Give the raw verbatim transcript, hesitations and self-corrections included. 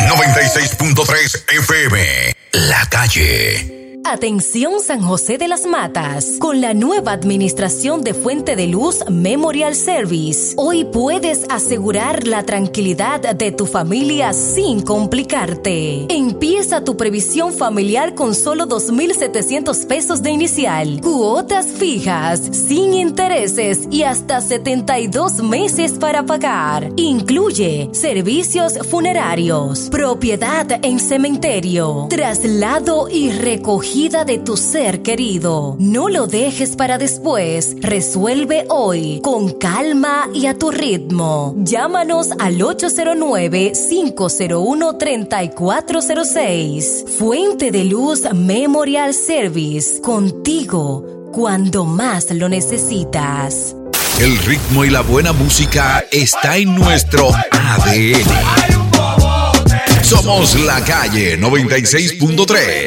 noventa y seis punto tres F M. La Calle. Atención San José de las Matas, con la nueva administración de Fuente de Luz Memorial Service, hoy puedes asegurar la tranquilidad de tu familia sin complicarte. Empieza tu previsión familiar con solo dos mil setecientos pesos de inicial, cuotas fijas, sin intereses y hasta setenta y dos meses para pagar. Incluye servicios funerarios, propiedad en cementerio, traslado y recogida de tu ser querido. No lo dejes para después. Resuelve hoy con calma y a tu ritmo. Llámanos al ocho cero nueve, cinco cero uno, tres cuatro cero seis. Fuente de Luz Memorial Service. Contigo cuando más lo necesitas. El ritmo y la buena música está en nuestro A D N. Somos La Calle noventa y seis punto tres.